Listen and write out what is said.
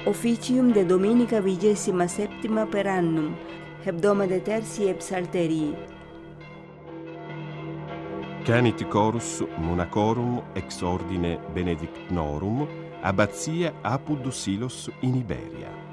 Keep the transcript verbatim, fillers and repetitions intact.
Officium de Dominica vigesima septima per annum, hebdoma de tertii et psalterii. Canit chorus monacorum ex ordine benedictnorum, abbazia Apud Silos in Iberia.